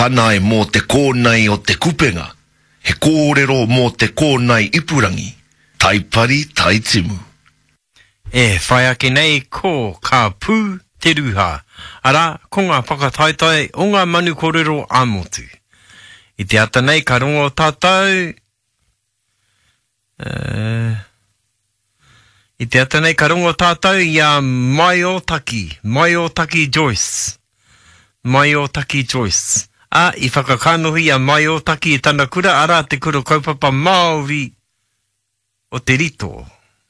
Kanae mō te kōnei o te kupenga. He kōrero mō te kōnei ipurangi. Taipari taitimu. Whai ake nei ko ka pū te ruha. Ara, ko ngā whakataitai o ngā manu kōrero āmotu. I te ata nei ka rongo tātou. I te ata nei ka rongo tātou i a Maiotaki Joyce. Maiotaki Joyce. I whakakanohi a Maiotaki i tana kura, ara te kura kaupapa Māori o te rito.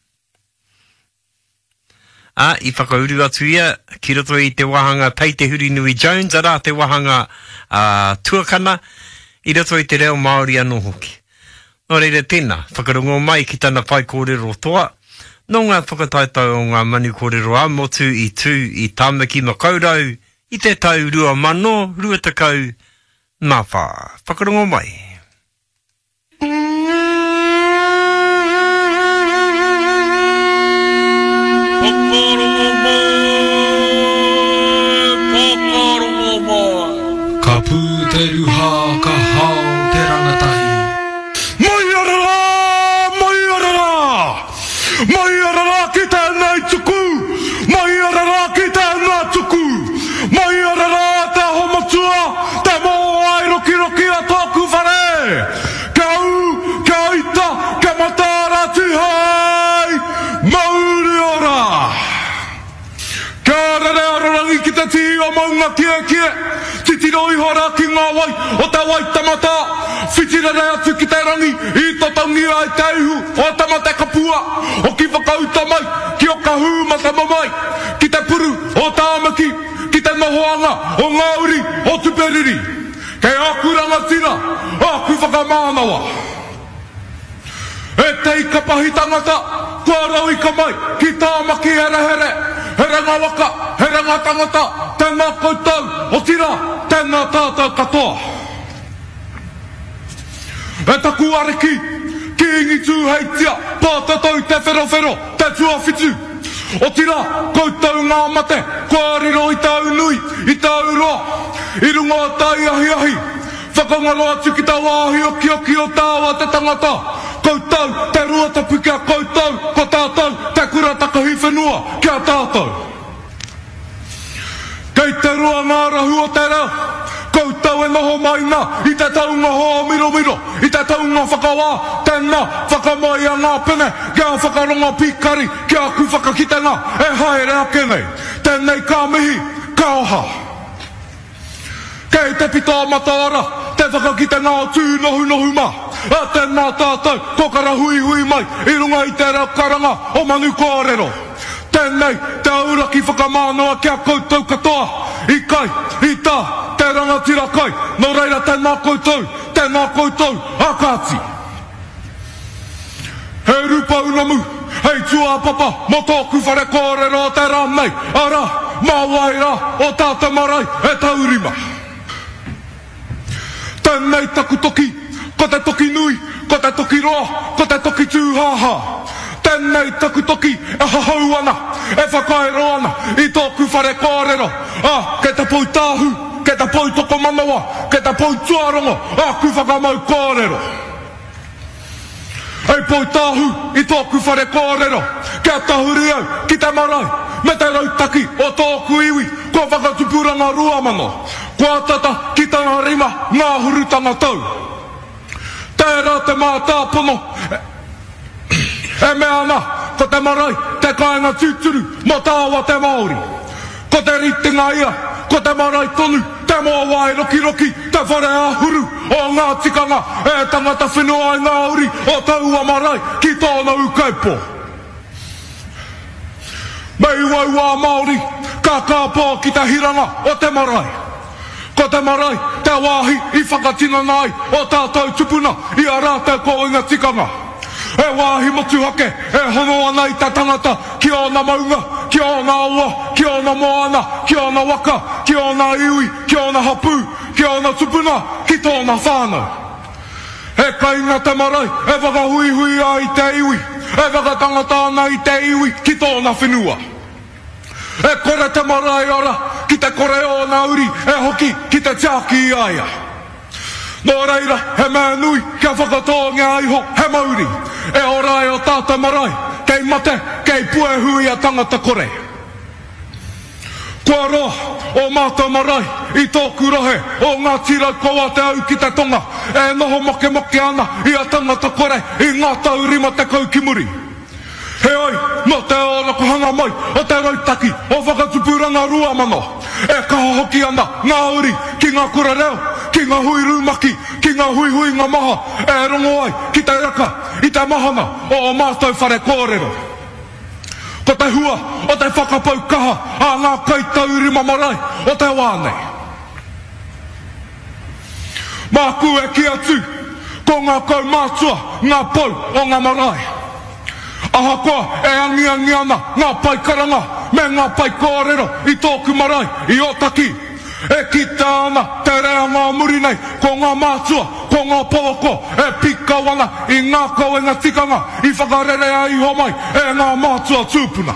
I whakauru atu ia, ki roto i te wahanga Pei te Huri Nui Jones, ara te wahanga tuakana, i roto i te reo Māori anō hoki. Nō reira tēnā, whakarongo mai ki tana pai kōrero toa, no ngā whakataitau o ngā manu kōrero āmotu i tū i tāmaki makaurau, i te tau rua mano, rua takau, nā whā. Whakarongo mai. Ka pū te ruha, ka hao te rangatahi. Mai arara ki tēnei tuku. Mai arara ki tēnei tuku. Mai arara te homatua, te mō ai roki roki a tōku whare. Kia u, kia ita, kia matara tihai. Mauri ora. Kia rere ararangi ki te ti o maunga kie kie. Titiro i hora ki ngā wai o te wai tamata. Whitirere atu ki te rangi i totangi ai te ihu o tamate kapua. O ki whakauta mai ki o ka hūmata mamai. Ki te puru o tāmaki, ki te nohoanga o ngauri o tuperiri. Kei aku rangatira, aku whakamānawa. E te ika pahi tangata, kua rau ika mai ki tāmaki here here. Here ngā waka, here ngā tangata, tēnā koutou, o tira, tēnā tātou katoa. E taku ariki, ki ingi tū heitia, pātatou te whero, te tua whitu. O tira, koutou ngā mate, kua riro i tau nui, i tau roa, i runga o tai ahi. Whakangaro atu ki tau ahi o ki o tāua te tangata. Koutou, te rua te pukia koutou, ko tātou, te kura takahi whenua, kia tātou. Kei te rua ngā rahu o te reo, koutou e noho mai nā, i te taunga hoa miro, i te taunga whakawā, tēnā, whakamai a ngā pene, kia whakaronga pikari, kia ku whakakitenga, e haere ake nei, tēnei ka mihi, ka oha. Kei te pita mataara, te whakakitenga o tū nohu mā, a tēnā tātou, kokara hui mai, i runga i te reo karanga, o manu kōrero. Tēnei, te auraki whakamānoa kia koutou katoa, i kai, i tā, te rangatira kai, no reira tēnā koutou, akāti. He rupa unamu, hei tua papa, mo tōku whare kōrero te rānei, ara, māwaira, o tāta marai, e taurima. Tēnei taku toki, ko te toki nui, ko te toki roa, ko te toki tūhaha. Tēnei taku toki, e hahau ana, e whakaero ana, i tōku whare kōrero. Ke te poi tāhu, ke te poi toko manawa, ke te poi tuarongo, ku whakamau kōrero. Ei poi tāhu, i tōku whare kōrero, kia tahuri au, ki te marai, me te rautaki o tōku iwi, ko whakatupuranga ruamano, kua tata ki tana rima, ngā hurutanga tau. Tērā te mātāpono, e mea ana, ko te marai, te kāinga tūturu, mo tāua te Māori. Ko te ritinga ia, ko te marai tonu, te mōwai roki, te whare ahuru, o ngā tikanga, e tangata whenua i ngā uri, o taua marai, ki tōna ukaupo. Mei waua Māori, ka kāpō ki te hiranga o te marai. Ko te marai, te wāhi, i whakatina nai, o tātou tupuna, i a rātou ko inga tikanga. E wāhi motu hake, e hono ana i ta tangata, ki ona maunga, ki ona aua, ki ona moana, ki ona waka, ki ona iwi, ki ona hapu, ki ona tupuna, ki tōna whānau. E kainga te marai, e waka hui ai te iwi, e waka tangata ana i te iwi, ki tōna whenua. E kore te marai ora, ki te kore o na uri, e hoki, ki te tiaki aia. Nō reira, he mea nui, kia whakatō ngā iho, he mauri. E ora e o tātou marae, kei mate, kei pue hui a tangata kore. Kua roa, o mātou marae, i tōku rohe, o ngā tirau koa te au ki te tonga, e noho moke ana, i a tangata kore, i ngā taurima te kaukimuri. He oi, no te ora ko hanga mai, o te roitaki, o whakatupuranga rua mano. E kaha hoki ana, ngā uri, ki ngā kura reo, ki ngā hui rumaki, ki ngā hui hui ngā maha, e rongo ai, ki te raka, i te mahana, o mātou whare kōrero. Ko te hua, o te whakapau kaha, a ngā kaitauri mamarai, o te wānei. Māku e ki atu, ko ngā kau mātua, ngā pau o ngā marae. Aha koa e angi ana ngā pai karanga me ngā pai kōrero i tōku marae i otaki. E kita ana te rea ngā muri nei ko ngā mātua, ko ngā pōko e pika wana i ngā kauenga tikanga i whakarere ai homai e ngā mātua tūpuna.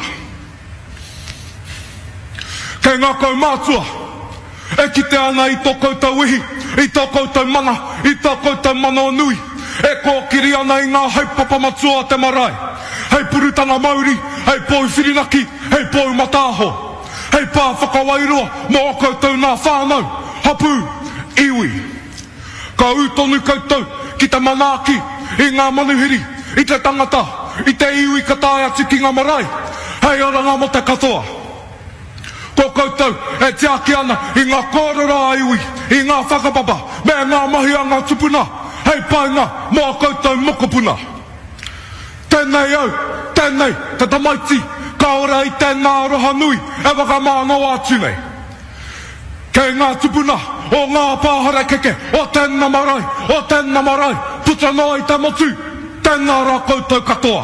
Kei ngā kau mātua e kite ana i tō koutou ihi, i tō koutou mana, i tō koutou mano nui. E kōkiri ana i ngā haupapa matua te marae. Hei purutanga mauri, hei pōi whirinaki, hei pōi matāho. Hei pā whakawairoa, mō koutou nā whānau, hapu, iwi. Ka utonu koutou, ki te manaki, i ngā manuhiri, i te tangata, i te iwi katāia tiki ngā marae. Hei oranga mo te katoa. Ko koutou e tiaki ana i ngā kōrora iwi, i ngā whakapapa, me ngā mahi a ngā tupuna. Hei painga, mō koutou mokopuna. Tēnei au, tēnei, te tamaiti, ka ora i tēnā roha nui, e waka māno atu nei. Kei ngā tupuna, o ngā pāhara keke, o tēnā marae, putra noa i te motu, tēnā rā koutou katoa.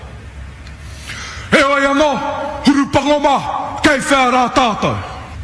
E oi anō, hurupango mā, kei whērā tātou.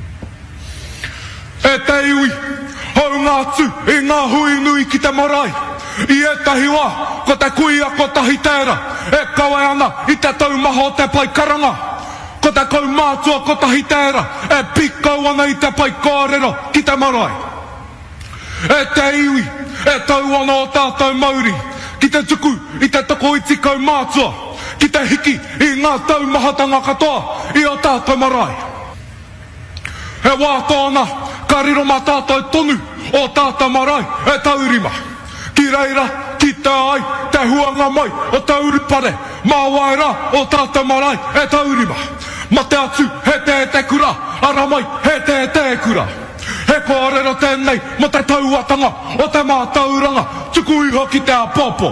E te iwi, hau ngā tu, i ngā hui nui ki te marae. I etahi wā, ko te kuia ko tahi tēra, e kawe ana i te taumaha o te pai karanga. Ko te kau mātua ko tahi tēra, e pikau ana i te pai kōrero ki te marae. E te iwi, e tau ana o tātou mauri, ki te tuku i te toko iti kau mātua, ki te hiki i ngā taumahatanga katoa i o tātou marae. He wā tōna, ka riro mā tātou tonu o tātou marae, e taurima. Ki reira, ki te ai, te huanga mai, o tauri pare, mā waira, o tātou marae, e taurima. Ma te atu, he te kura, ara mai, he te kura. He kōrero tēnei, mo te tauatanga, o te mā tauranga, tuku iho ki te apopo.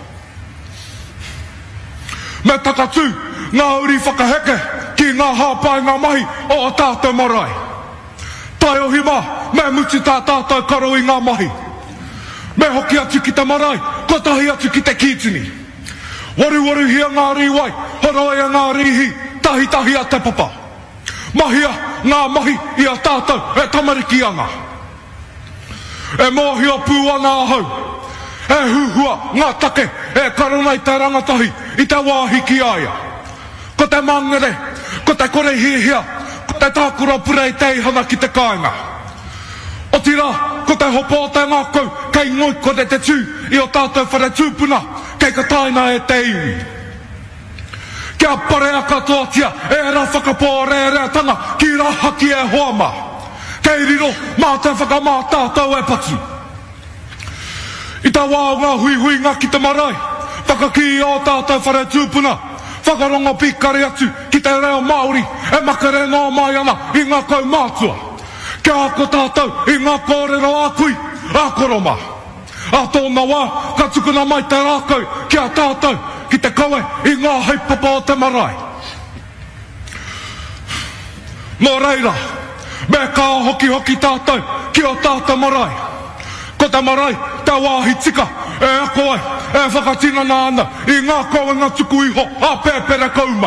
Me takatu, ngā uri whakaheke, ki ngā hāpai ngā mahi, o tātou marae. Tai o hima, me muti tā tātou karo i ngā mahi. Me hoki atu ki te marae, ko tahi atu ki te kitini. Waru hia ngā riwai, horoia ngā rihi, tahi a te papa. Mahia ngā mahi i a tātou e tamariki anga. E mōhia pū ana ahau. E huhua ngā take e karonai te rangatahi i te wāhi ki aia. Ko te mangere, ko te kore hihia, ko te tākura purei teihana ki te kāinga. O tira, ko te hopo o te ngākau, kei ngoi ko te tū, i o tātou whare tūpuna, kei ka taina e te iwi. Kia parea katoatia, e ra whakapōre e rea tanga, ki ra haki e hoama. Kei riro, mā te whakamā tātou e patu. I tā wāo ngā hui ngā ki te marae, whakaki o tātou whare tūpuna, whakarongo pikari atu, ki te reo Māori, e makare nō mai ana, i ngā kau mātua. Kia ako tātou i ngā kōrero ākui, ākoroma. A tōna wā, ka tukuna mai te rākau, kia tātou, ki te kawe i ngā haipapa o te marae. Nō reira, me kā hoki tātou, ki o tātou marae. Ko te marae, te wāhi tika, e ako ai, e whakatinana ana, i ngā kauenga tuku iho, a pēpere kauma.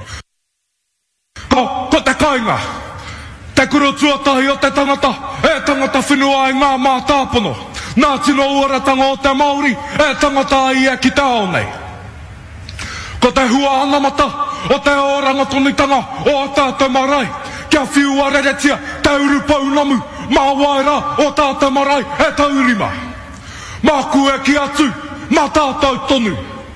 Ko te kainga. Te kuro tuatahi o te tangata, e tangata whenua i ngā mā tāpono. Nā tino uaratanga o te Māori, e tangata i e ki tāo nei. Ko te hua anamata, o te oranga tonitanga, o tātou marae, kia whiua reretia, te uru paunamu, mā waira, o tātou marae, e taurima. Maku e ki atu, ma tātou tonu.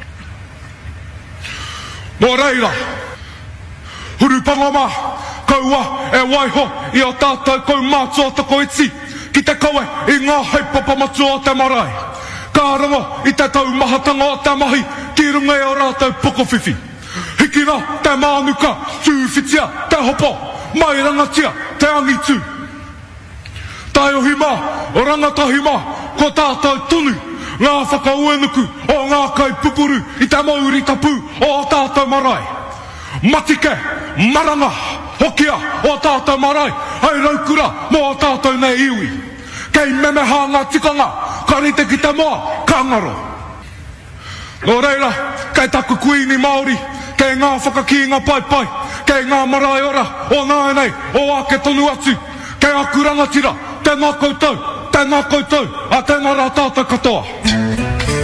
Nō reira, huru pangama, kaua e waiho i o tātou kau mātua tako iti, ki te kawe i ngā haipapa matua o te marae. Ka rongo i te tau mahatanga o te mahi, ki runga e o rātou pokowhiwhi. Hikina te mānuka, tūwhitia, te hopo, mai rangatia, te angitu. Tai o hima, o rangatahi mā, ko tātou tonu, ngā whakauenuku o ngā kaipupuru i te mauri tapu o tātou marae. Matike, maranga, hokia o tātou marae, hei raukura mō tātou nei iwi. Kei memeha ngā tikanga, karite ki te moa, kangaro. Nō reira, kei taku kuini Māori, kei ngā whakakinga pai, kei ngā marae ora, o nāenei, o ake tonu atu, kei aku rangatira, tēnā koutou, a tēnā rā tātou katoa.